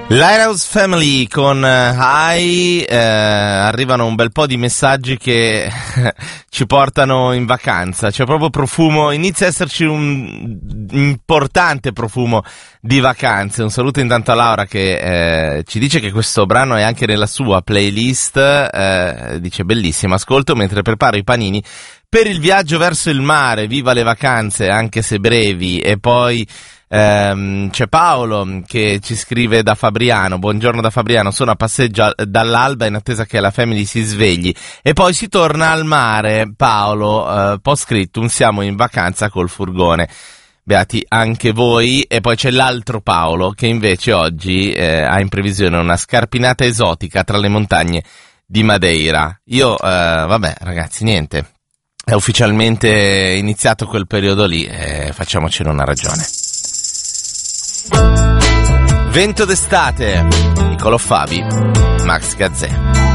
Lighthouse Family con arrivano un bel po' di messaggi che ci portano in vacanza, c'è proprio profumo, inizia a esserci un importante profumo di vacanze. Un saluto intanto a Laura che ci dice che questo brano è anche nella sua playlist, dice bellissimo, ascolto mentre preparo i panini per il viaggio verso il mare, viva le vacanze anche se brevi. E poi c'è Paolo che ci scrive da Fabriano: buongiorno da Fabriano, sono a passeggio dall'alba in attesa che la family si svegli e poi si torna al mare. Paolo, post scriptum, siamo in vacanza col furgone, beati anche voi. E poi c'è l'altro Paolo che invece oggi ha in previsione una scarpinata esotica tra le montagne di Madeira. Io vabbè ragazzi, niente, è ufficialmente iniziato quel periodo lì, facciamocene una ragione. Vento d'estate, Niccolò Fabi, Max Gazzè.